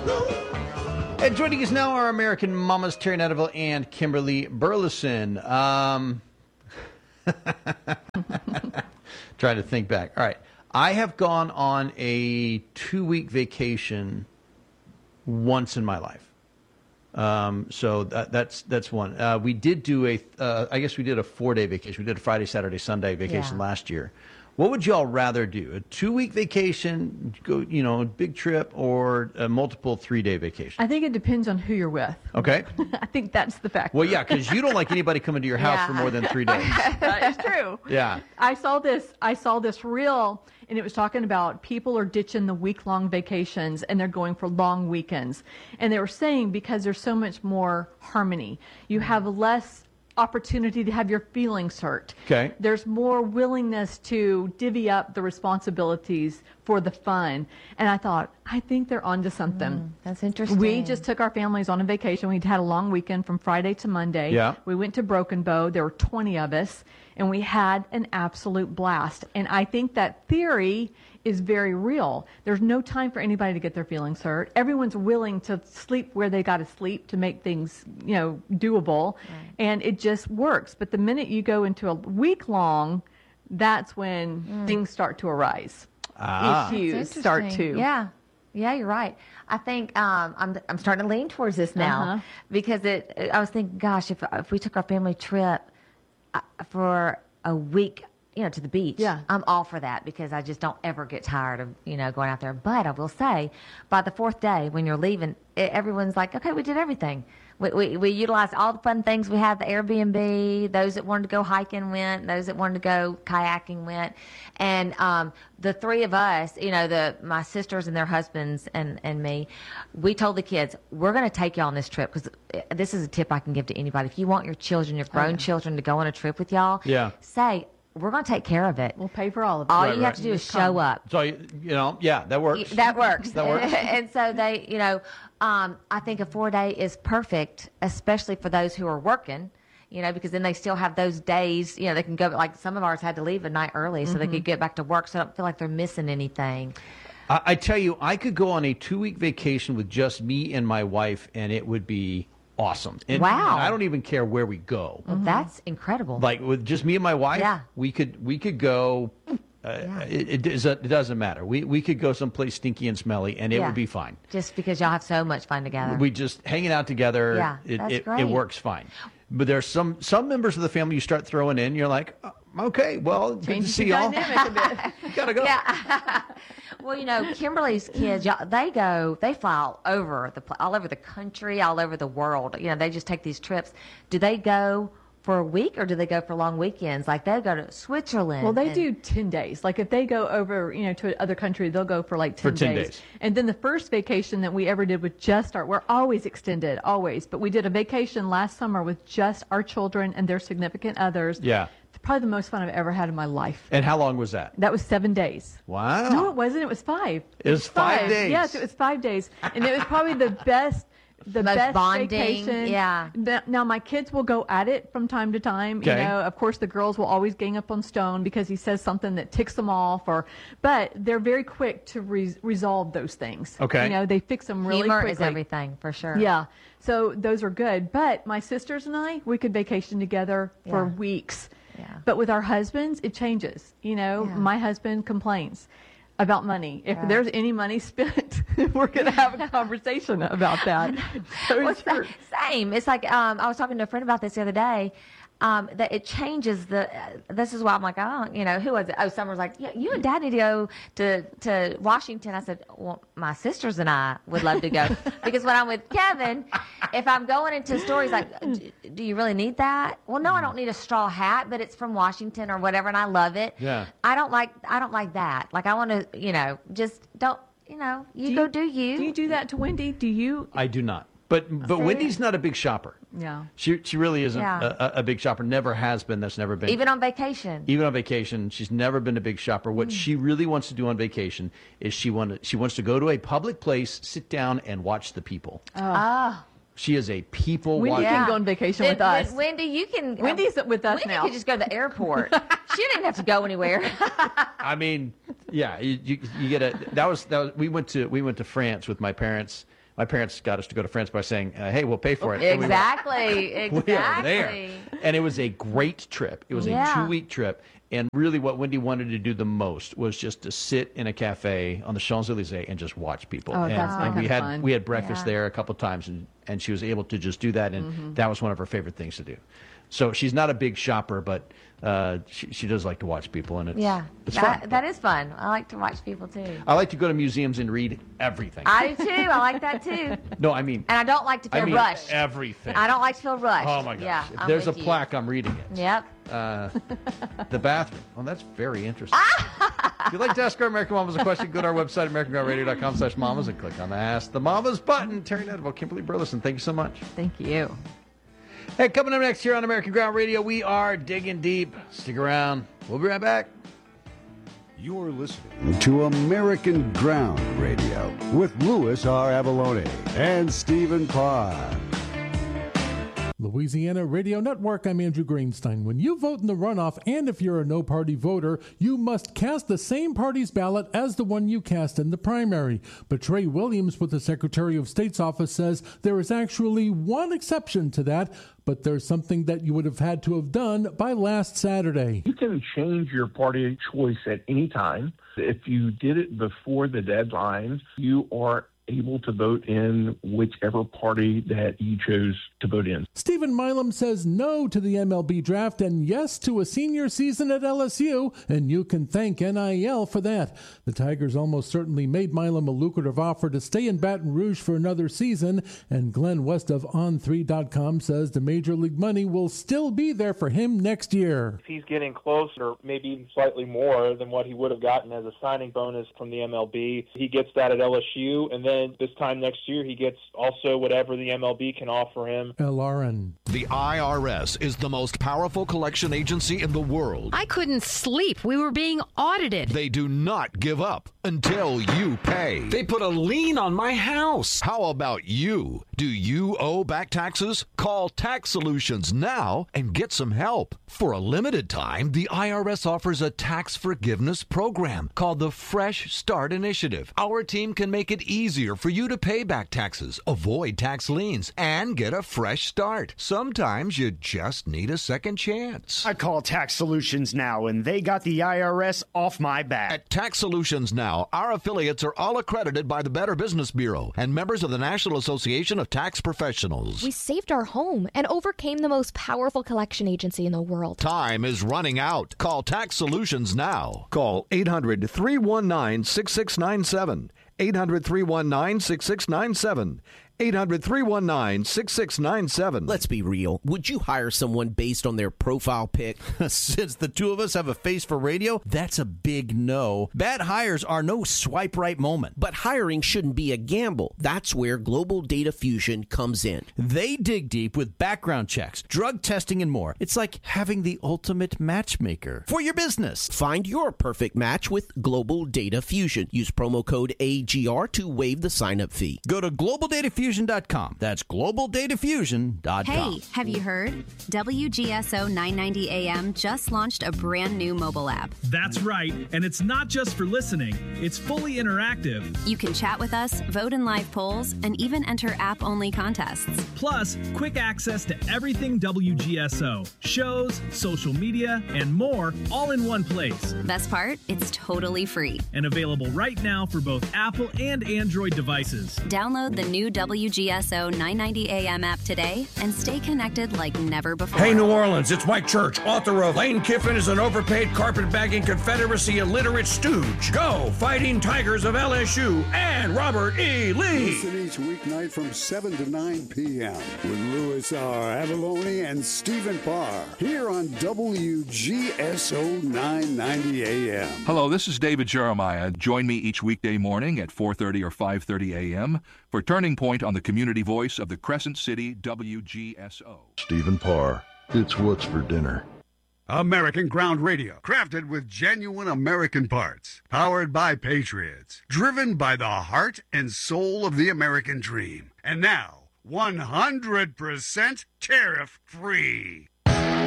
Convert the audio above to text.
And joining us now are American Mamas, Terry Netterville and Kimberly Burleson. Trying to think back. All right. I have gone on a 2-week vacation once in my life. So that's one. We did do I guess we did a 4-day vacation. We did a Friday, Saturday, Sunday vacation last year. What would y'all rather do? A 2-week vacation, go, big trip, or a multiple 3-day vacation? I think it depends on who you're with. Okay. I think that's the factor. Well, yeah, because you don't like anybody coming to your house for more than 3 days. That is true. Yeah. I saw this reel, and it was talking about people are ditching the week-long vacations, and they're going for long weekends. And they were saying because there's so much more harmony, you have less opportunity to have your feelings hurt. Okay. There's more willingness to divvy up the responsibilities for the fun. And I thought, I think they're onto something. That's interesting. We just took our families on a vacation. We had a long weekend from Friday to Monday. Yeah. We went to Broken Bow. There were 20 of us, and we had an absolute blast. And I think that theory is very real. There's no time for anybody to get their feelings hurt. Everyone's willing to sleep where they got to sleep to make things, doable. Right. And it just works. But the minute you go into a week long, that's when things start to arise. Issues start to. Yeah, you're right. I think I'm starting to lean towards this now because I was thinking, gosh, if we took our family trip for a week, to the beach, I'm all for that because I just don't ever get tired of, going out there. But I will say, by the 4th day, when you're leaving, everyone's like, okay, we did everything. We utilized all the fun things we had, the Airbnb. Those that wanted to go hiking went. Those that wanted to go kayaking went. And the 3 of us, my sisters and their husbands and me, we told the kids, we're going to take y'all on this trip because this is a tip I can give to anybody. If you want your children, your grown children, to go on a trip with y'all, say, we're going to take care of it. We'll pay for all of it. All you have to do is show up. So, that works. That works. That works. And so they, I think a 4-day is perfect, especially for those who are working, because then they still have those days, they can go, like some of ours had to leave a night early so they could get back to work, so I don't feel like they're missing anything. I tell you, I could go on a 2-week vacation with just me and my wife, and it would be awesome. And I don't even care where we go. Well, that's incredible. Like with just me and my wife, we could go. It doesn't matter. We could go someplace stinky and smelly, and it would be fine. Just because y'all have so much fun together. We just hanging out together. Yeah, that's great. It works fine. But there's some members of the family you start throwing in. You're like, okay, well, good to see y'all. Gotta go. Yeah. Well, Kimberly's kids, they fly all over the country, all over the world. They just take these trips. Do they go for a week or do they go for long weekends? Like they go to Switzerland. Well, they do 10 days. Like if they go over, to another country, they'll go for like 10 days. And then the first vacation that we ever did with just we're always extended, always. But we did a vacation last summer with just our children and their significant others. Yeah. Probably the most fun I've ever had in my life. And how long was that? That was 7 days. Wow. No, it wasn't. It was 5. It was 5 days. Yes, it was 5 days. And it was probably the best best bonding vacation. Yeah. Now my kids will go at it from time to time. Okay. Of course the girls will always gang up on Stone because he says something that ticks them off, but they're very quick to resolve those things. Okay. They fix them really Humor quickly. is everything, for sure. Yeah. So those are good. But my sisters and I, we could vacation together for weeks. Yeah. But with our husbands, it changes. My husband complains about money. If there's any money spent, we're going to have a conversation about that. So Well, same. It's like I was talking to a friend about this the other day. That it changes this is why I'm like, who was it? Oh, Summer's like, yeah, you and Dad need to go to Washington. I said, well, my sisters and I would love to go because when I'm with Kevin, if I'm going into stores like, do you really need that? Well, no, I don't need a straw hat, but it's from Washington or whatever, and I love it. Yeah. I don't like that. Like I want to, just don't, you go do you. Do you do that to Wendy? Do you? I do not. But Wendy's not a big shopper. Yeah. She really isn't a big shopper. Never has been. That's never been. Even on vacation. Even on vacation, she's never been a big shopper. What she really wants to do on vacation is she wants to go to a public place, sit down, and watch the people. Oh. She is a people Wendy watcher. can go on vacation with us. Wendy, you can. Wendy's with us Wendy now. could just go to the airport. She didn't have to go anywhere. I mean, yeah, you get a. That was we went to France with my parents. My parents got us to go to France by saying, hey, we'll pay for it. Exactly. We are there. And it was a great trip. It was a 2-week trip. And really what Wendy wanted to do the most was just to sit in a cafe on the Champs-Elysees and just watch people. Oh, that's and we had fun. we had breakfast there a couple of times, and she was able to just do that, and that was one of her favorite things to do. So she's not a big shopper, but she does like to watch people, and it's fun. That is fun. I like to watch people too. I like to go to museums and read everything. I do too. I like that too. No, I mean, and I don't like to feel rushed. Everything. I don't like to feel rushed. Oh my gosh! Yeah, if I'm there's a with you. plaque, I'm reading it. Yep. The bathroom. Oh, that's very interesting. If you'd like to ask our American Mamas a question, go to our website, AmericanGroundRadio.com/mamas, and click on the Ask the Mamas button. Terry Nedville, Kimberly Burleson, thank you so much. Thank you. Hey, coming up next here on American Ground Radio, we are digging deep. Stick around. We'll be right back. You're listening to American Ground Radio with Louis R. Avalone and Stephen Parr. Louisiana Radio Network, I'm Andrew Greenstein. When you vote in the runoff, and if you're a no-party voter, you must cast the same party's ballot as the one you cast in the primary. But Trey Williams with the Secretary of State's office says there is actually one exception to that, but there's something that you would have had to have done by last Saturday. You can change your party choice at any time. If you did it before the deadline, you are able to vote in whichever party that you chose to vote in. Stephen Milam says no to the MLB draft and yes to a senior season at LSU, and you can thank NIL for that. The Tigers almost certainly made Milam a lucrative offer to stay in Baton Rouge for another season, and Glenn West of On3.com says the Major League money will still be there for him next year. If he's getting close, or maybe even slightly more than what he would have gotten as a signing bonus from the MLB, he gets that at LSU, and then this time next year he gets also whatever the MLB can offer him. LRN. The IRS is the most powerful collection agency in the world. I couldn't sleep. We were being audited. They do not give up until you pay. They put a lien on my house. How about you? Do you owe back taxes? Call Tax Solutions now and get some help. For a limited time, the IRS offers a tax forgiveness program called the Fresh Start Initiative. Our team can make it easier for you to pay back taxes, avoid tax liens, and get a fresh start. Sometimes you just need a second chance. I call Tax Solutions now, and they got the IRS off my back. At Tax Solutions Now, our affiliates are all accredited by the Better Business Bureau and members of the National Association of Tax Professionals. We saved our home and overcame the most powerful collection agency in the world. Time is running out. Call Tax Solutions now. Call 800-319-6697. 800-319-6697. 800-319-6697. Let's be real. Would you hire someone based on their profile pic? Since the two of us have a face for radio, that's a big no. Bad hires are no swipe right moment. But hiring shouldn't be a gamble. That's where Global Data Fusion comes in. They dig deep with background checks, drug testing, and more. It's like having the ultimate matchmaker for your business. Find your perfect match with Global Data Fusion. Use promo code AGR to waive the sign-up fee. Go to globaldatafusion.com. That's globaldatafusion.com. Hey, have you heard? WGSO 990 AM just launched a brand new mobile app. That's right, and it's not just for listening. It's fully interactive. You can chat with us, vote in live polls, and even enter app-only contests. Plus, quick access to everything WGSO, shows, social media, and more, all in one place. Best part? It's totally free. And available right now for both Apple and Android devices. Download the new WGSO 990 AM app today and stay connected like never before. Hey, New Orleans, it's Mike Church, author of Lane Kiffin is an overpaid carpetbagging Confederacy illiterate stooge. Go, Fighting Tigers of LSU and Robert E. Lee. Listen each weeknight from 7 to 9 p.m. with Louis R. Avalone and Stephen Parr here on WGSO 990 AM. Hello, this is David Jeremiah. Join me each weekday morning at 4:30 or 5:30 a.m. for Turning Point on the community voice of the Crescent City WGSO. Stephen Parr, it's what's for dinner. American Ground Radio, crafted with genuine American parts, powered by Patriots, driven by the heart and soul of the American dream. And now, 100% tariff-free.